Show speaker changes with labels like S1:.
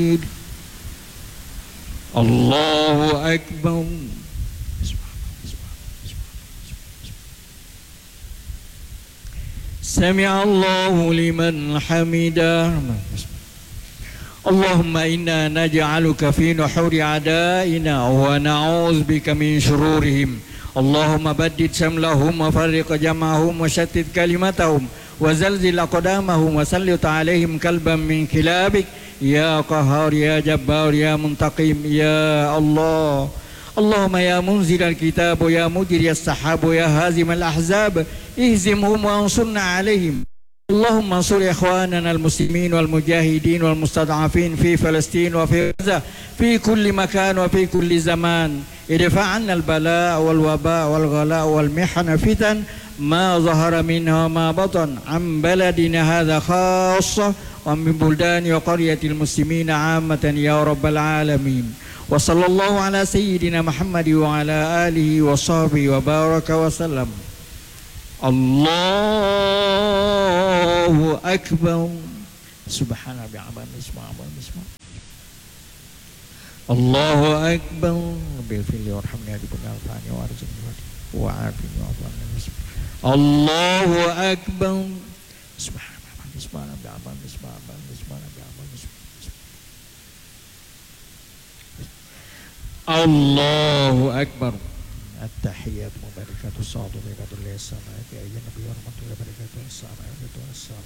S1: الله أكبر. سمع الله لمن حمده. اللهم إنا نجعلك في نحور أعدائنا ونعوذ بك من شرورهم. اللهم بدد شملهم وفرق جمعهم وشتت كلمتهم وزلزل أقدامهم وسلط عليهم كلبا من كلابك يا قهار يا جبار يا منتقم يا الله. اللهم يا منزل الكتاب يا مجري السحاب يا هازم الأحزاب اهزمهم وانصرنا عليهم. اللهم انصر إخواننا المسلمين والمجاهدين والمستضعفين في فلسطين وفي غزة في كل مكان وفي كل زمان. ادفع عنا البلاء والوباء والغلاء والمحن فتن ما ظهر منها وما بطن عن بلدنا هذا خاصة ومن بلدان وقرية المسلمين عامة يا رب العالمين. وصلى الله على سيدنا محمد وعلى آله وصحبه وبارك وسلم. الله أكبر. سبحان ربي عظيم اسمع الله أكبر. ربي اغفر لي وارحمني وارزقني وارزقني وعافني وعافني. الله أكبر. سبحان ربي عظيم الله أكبر. التحيات مباركات الصادقات لله السماء يا نبي ورحمة الله وبركاته السلام عليكم.